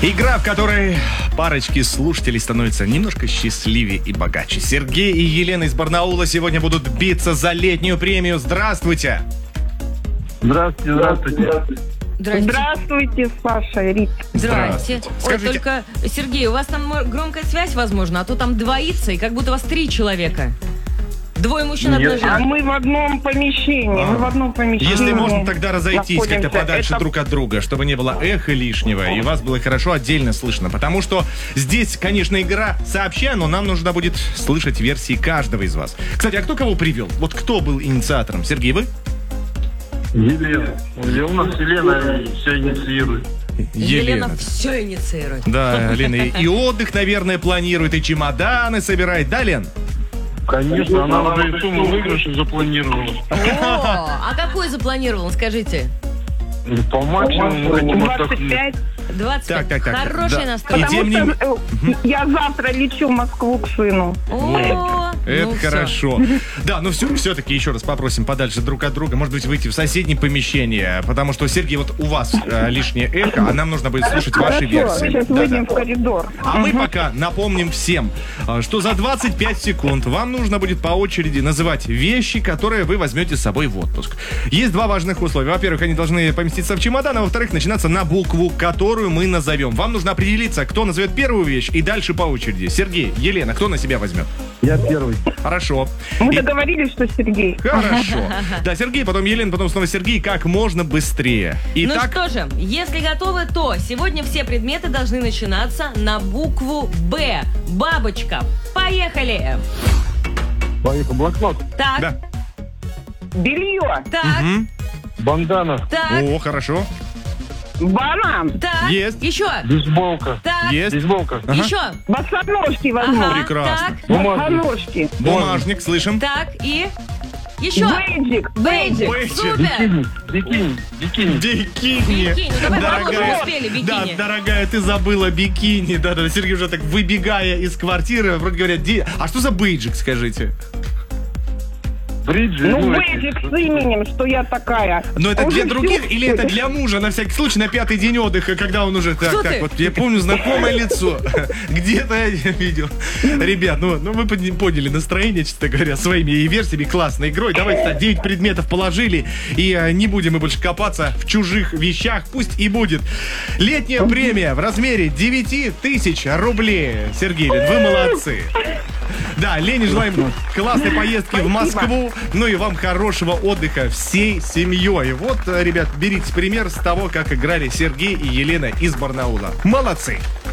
Игра, в которой парочки слушателей становятся немножко счастливее и богаче. Сергей и Елена из Барнаула сегодня будут биться за летнюю премию. Здравствуйте! Здравствуйте. Здравствуйте, Саша и Рит. Здрасте. Ой, Скажите- только, Сергей, у вас там громкая связь, возможно, а то там двоится, и как будто у вас 3 человека. 2 мужчин, 1 Нет. А женщина. мы в одном помещении. Если можно, тогда разойтись как-то находимся. подальше Это- друг от друга, чтобы не было эхо лишнего, и вас было хорошо отдельно слышно. Потому что здесь, конечно, игра сообща, но нам нужно будет слышать версии каждого из вас. Кстати, а кто кого привел? Вот кто был инициатором? Сергей, вы? Елена. У нас Елена все инициирует. Елена все инициирует. Да, Лена и отдых, наверное, планирует, и чемоданы собирает. Да, Лен? Конечно, она уже и сумму выигрыша запланировала. О, а какой запланировал, скажите? И по максимуму мы хотим отдохнуть. 25. 25. Так. Хороший Да. настрой. И тем не Потому что я завтра лечу в Москву к сыну. О, Это ну всё. хорошо. Да, но все-таки еще раз попросим подальше друг от друга. Может быть, выйти в соседнее помещение. Потому что, Сергей, вот у вас лишнее эхо, а нам нужно будет слушать ваши версии. Сейчас Да-да. выйдем в коридор. А мы пока напомним всем, что за 25 секунд вам нужно будет по очереди называть вещи, которые вы возьмете с собой в отпуск. Есть 2 важных условия. Во-первых, они должны поместиться в чемодан, а во-вторых, начинаться на букву, которую мы назовем. Вам нужно определиться, кто назовет первую вещь, и дальше по очереди. Сергей, Елена, кто на себя возьмет? Я первый. Хорошо. Мы И- договорились, что Сергей. Хорошо. Да, Сергей, потом Елена, потом снова Сергей, как можно быстрее. Ну Итак, что же, если готовы, то сегодня все предметы должны начинаться на букву «Б». Бабочка. Поехали. Поехал. Блокнот. Так, да. Белье. так, Бандана. так, О, хорошо. Банан. так. Есть. Еще. Бейсболка. Так. Есть. Бейсболка. Ага. Еще. Босоножки возьму. Ага, Прекрасно. так, Бумажник. Босоножки. Бумажник, слышим. так, и еще. Бейджик. Бейджик. Бейджик. Супер. Бикини. Бикини. Бикини. Ну, давай, похоже, успели, бикини. Да, дорогая, ты забыла бикини. Да, Сергей уже так выбегая из квартиры, вроде говорят, а что за бейджик, скажите? Бриджи. Ну, эти. бейджик с именем, что я такая. Но это Уже для других всё. или это для мужа, на всякий случай, на 5-й день отдыха, когда он уже Кто так, ты? вот, я помню знакомое лицо. Где-то я видел. Ребят, ну вы поняли настроение, честно говоря, своими и версиями, классной игрой. Давайте так, 9 предметов положили, и не будем мы больше копаться в чужих вещах, пусть и будет. Летняя премия в размере 9000 рублей. Сергей, вы молодцы. Да, Лене желаем классной поездки в Москву, ну и вам хорошего отдыха всей семьей. Вот, ребят, берите пример с того, как играли Сергей и Елена из Барнаула. Молодцы!